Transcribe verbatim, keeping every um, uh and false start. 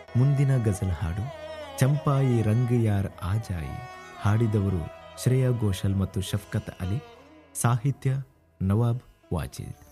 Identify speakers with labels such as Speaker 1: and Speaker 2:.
Speaker 1: ಮುಂದಿನ ಗಜಲ್ ಹಾಡು ಚಂಪಾಯಿ ರಂಗ್ ಯಾರ್ ಆಜಾಯಿ. ಹಾಡಿದವರು ಶ್ರೇಯಾ ಘೋಷಾಲ್ ಮತ್ತು ಶಫ್ಕತ್ ಅಲಿ. ಸಾಹಿತ್ಯ ನವಾಬ್ ವಾಜಿದ್.